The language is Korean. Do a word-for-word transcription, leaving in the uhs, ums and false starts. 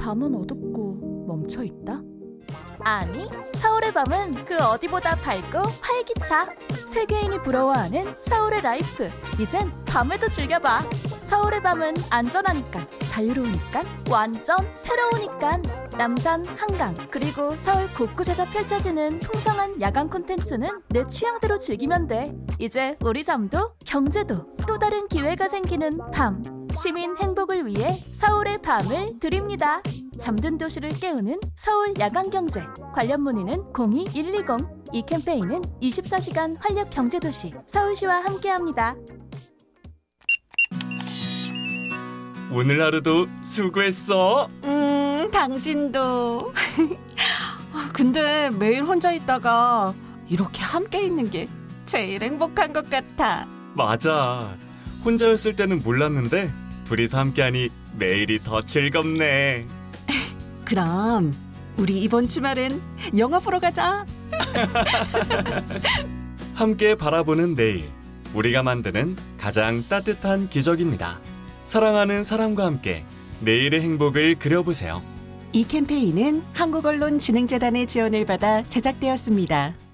밤은 어둡고 멈춰 있다? 아니, 서울의 밤은 그 어디보다 밝고 활기차. 세계인이 부러워하는 서울의 라이프. 이젠 밤에도 즐겨봐. 서울의 밤은 안전하니까, 자유로우니까, 완전 새로우니까. 남산, 한강, 그리고 서울 곳곳에서 펼쳐지는 풍성한 야간 콘텐츠는 내 취향대로 즐기면 돼. 이제 우리 잠도 경제도 또 다른 기회가 생기는 밤. 시민 행복을 위해 서울의 밤을 드립니다. 잠든 도시를 깨우는 서울 야간경제. 관련 문의는 공이 일이공. 이 캠페인은 이십사 시간 활력 경제도시 서울시와 함께합니다. 오늘 하루도 수고했어. 음, 당신도. 근데 매일 혼자 있다가 이렇게 함께 있는 게 제일 행복한 것 같아. 맞아. 혼자였을 때는 몰랐는데 둘이서 함께하니 매일이 더 즐겁네. 그럼 우리 이번 주말엔 영화 보러 가자. 함께 바라보는 내일, 우리가 만드는 가장 따뜻한 기적입니다. 사랑하는 사람과 함께 내일의 행복을 그려보세요. 이 캠페인은 한국언론진흥재단의 지원을 받아 제작되었습니다.